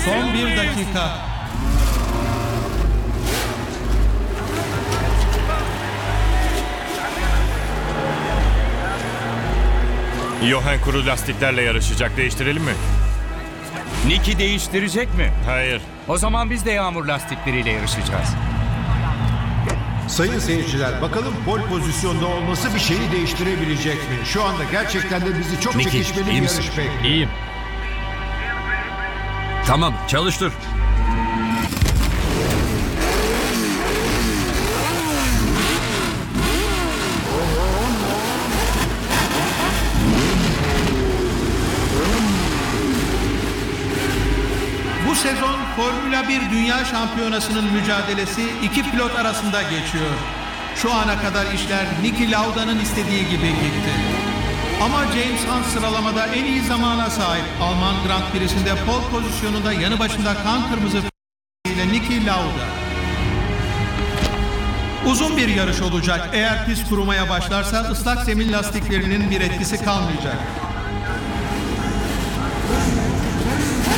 Son 1 dakika. Johan kuru lastiklerle yarışacak. Değiştirelim mi? Nicky değiştirecek mi? Hayır. O zaman biz de yağmur lastikleriyle yarışacağız. Sayın seyirciler, bakalım pol pozisyonda olması bir şeyi değiştirebilecek mi? Şu anda gerçekten de bizi çok çekişmeli bir yarış bekliyor. İyiyim. Tamam, çalıştır. Bu sezon Formula 1 Dünya Şampiyonası'nın mücadelesi iki pilot arasında geçiyor. Şu ana kadar işler Niki Lauda'nın istediği gibi gitti. Ama James Hunt sıralamada en iyi zamana sahip. Alman Grand Prix'sinde pol pozisyonunda yanı başında kan kırmızı ile Niki Lauda. Uzun bir yarış olacak. Eğer pist kurumaya başlarsa ıslak zemin lastiklerinin bir etkisi kalmayacak.